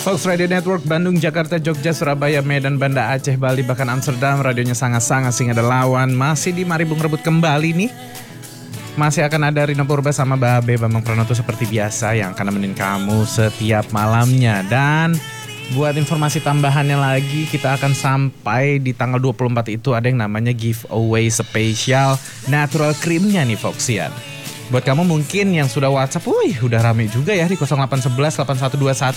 Fox Radio Network, Bandung, Jakarta, Jogja, Surabaya, Medan, Banda Aceh, Bali, bahkan Amsterdam. Radionya sangat-sangat singa ada lawan. Masih di Mari Bung Rebut kembali nih. Masih akan ada Rina Purba sama Babe Bambang Pranoto seperti biasa yang akan nemenin kamu setiap malamnya. Dan buat informasi tambahannya lagi, kita akan sampai di tanggal 24 itu ada yang namanya giveaway spesial natural creamnya nih Foxian. Buat kamu mungkin yang sudah WhatsApp, wih udah rame juga ya di 0811 8121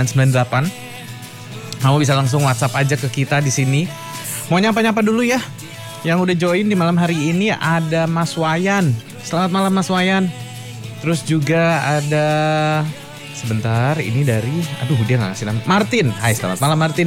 3998. Kamu bisa langsung WhatsApp aja ke kita di sini. Mau nyapa-nyapa dulu ya. Yang udah join di malam hari ini ada Mas Wayan. Selamat malam Mas Wayan. Terus juga ada sebentar ini dari dia nggak ngasih nama. Martin. Hai, selamat malam Martin.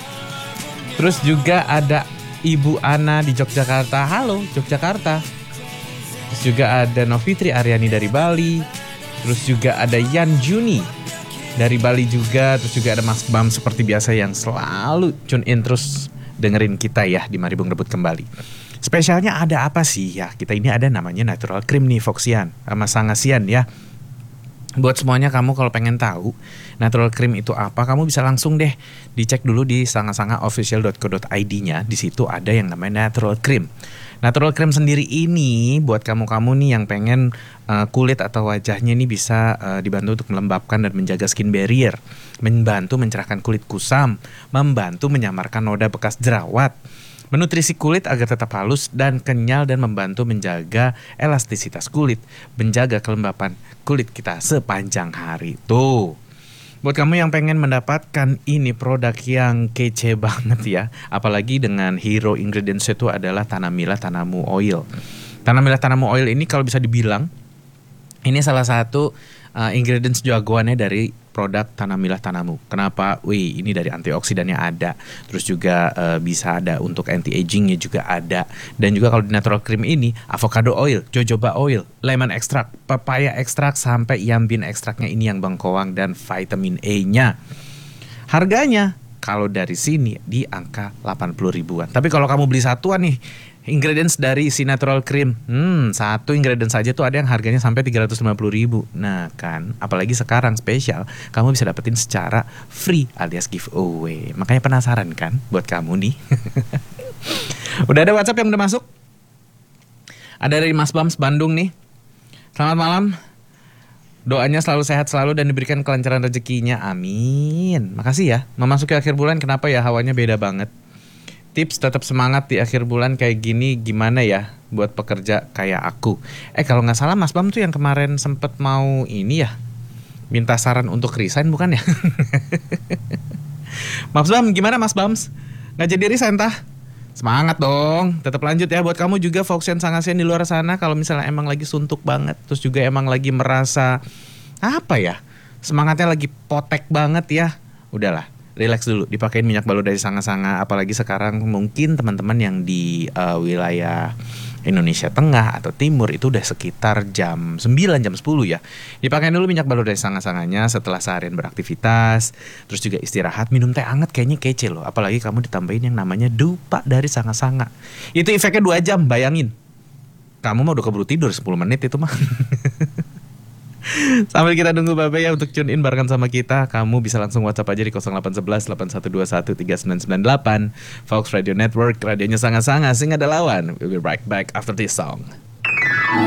Terus juga ada Ibu Ana di Yogyakarta. Halo Yogyakarta. Terus juga ada Novitri Aryani dari Bali. Terus juga ada Yan Juni dari Bali juga. Terus juga ada Mas Bam seperti biasa yang selalu tune in terus dengerin kita ya di Mari Bung Rebut kembali. Spesialnya ada apa sih ya? Kita ini ada namanya natural cream nih Foxian sama Sangasian ya. Buat semuanya kamu kalau pengen tahu natural cream itu apa, kamu bisa langsung deh dicek dulu di sangasangaofficial.co.id-nya. Di situ ada yang namanya natural cream. Natural cream sendiri ini buat kamu-kamu nih yang pengen kulit atau wajahnya ini bisa dibantu untuk melembabkan dan menjaga skin barrier, membantu mencerahkan kulit kusam, membantu menyamarkan noda bekas jerawat, menutrisi kulit agar tetap halus dan kenyal dan membantu menjaga elastisitas kulit, menjaga kelembapan kulit kita sepanjang hari. Tuh. Buat kamu yang pengen mendapatkan ini produk yang kece banget ya, apalagi dengan hero ingredients itu adalah Tanamila Tanamu Oil. Tanamila Tanamu Oil ini kalau bisa dibilang ini salah satu ingredients jagoannya dari produk Tanamilah Tanamu. Kenapa? Wih, ini dari antioksidannya ada. Terus juga bisa ada untuk anti-agingnya juga ada. Dan juga kalau di natural cream ini, avocado oil, jojoba oil, lemon extract, papaya extract, sampai yambin extractnya ini yang bengkoang dan vitamin E-nya. Harganya kalau dari sini di angka 80 ribuan. Tapi kalau kamu beli satuan nih, ingredients dari si natural cream, satu ingredients saja tuh ada yang harganya sampai 350 ribu. Nah kan, apalagi sekarang spesial, kamu bisa dapetin secara free alias giveaway. Makanya penasaran kan buat kamu nih. Udah ada WhatsApp yang udah masuk? Ada dari Mas Bams Bandung nih. Selamat malam. Doanya selalu sehat selalu dan diberikan kelancaran rezekinya. Amin. Makasih ya. Memasuki akhir bulan kenapa ya hawanya beda banget. Tips tetap semangat di akhir bulan kayak gini gimana ya buat pekerja kayak aku. Kalau nggak salah Mas Bam tuh yang kemarin sempet mau ini ya minta saran untuk resign bukan ya? Mas Bam gimana Mas Bams? Nggak jadi resign tah? Semangat dong, tetap lanjut ya buat kamu juga Foxian Sangasian di luar sana. Kalau misalnya emang lagi suntuk banget, terus juga emang lagi merasa apa ya, semangatnya lagi potek banget ya, udahlah. Relax dulu, dipakein minyak balur dari Sanga-Sanga. Apalagi sekarang mungkin teman-teman yang di wilayah Indonesia Tengah atau Timur itu udah sekitar jam 9, jam 10 ya. Dipakein dulu minyak balur dari Sanga-Sanganya setelah seharian beraktivitas. Terus juga istirahat, minum teh hangat kayaknya kece loh. Apalagi kamu ditambahin yang namanya dupa dari Sanga-Sanga. Itu efeknya 2 jam, bayangin. Kamu mau udah keburu tidur 10 menit itu mah. Sambil kita nunggu Babe ya untuk tune in barengan sama kita, kamu bisa langsung WhatsApp aja di 0811 8121 3998. Fox Radio Network, radionya sangat-sangat sing ada lawan. We'll be right back after this song.